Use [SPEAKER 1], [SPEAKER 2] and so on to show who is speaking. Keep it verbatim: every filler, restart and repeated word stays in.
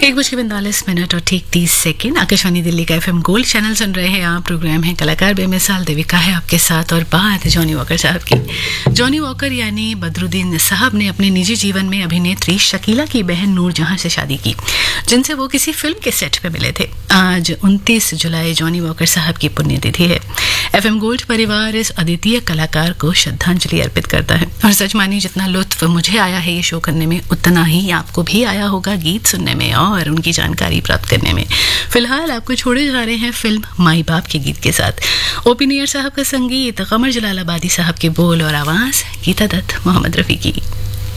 [SPEAKER 1] एक बज के पैंतालीस मिनट और ठीक तीस सेकेंड आकाशवाणी दिल्ली का एफएम गोल्ड चैनल सुन रहे हैं आप। प्रोग्राम है कलाकार बेमिसाल, देविका है आपके साथ और बात जॉनी वॉकर साहब की। जॉनी वॉकर यानी बदरुद्दीन साहब ने अपने निजी जीवन में अभिनेत्री शकीला की बहन नूरजहां से शादी की, जिनसे वो किसी फिल्म के सेट पे मिले थे। आज उनतीस जुलाई जॉनी वॉकर साहब की पुण्यतिथि है। एफएम गोल्ड परिवार इस अद्वितीय कलाकार को श्रद्धांजलि अर्पित करता है और सच मानिए जितना लुत्फ मुझे आया है ये शो करने में, उतना ही आपको भी आया होगा गीत सुनने में और उनकी जानकारी प्राप्त करने में। फिलहाल आपको छोड़े जा रहे हैं फिल्म माई बाप के गीत के साथ। ओपी नैयर साहब का संगीत, कमर जलालाबादी साहब के बोल और आवाज, गीता दत्त, मोहम्मद रफी की।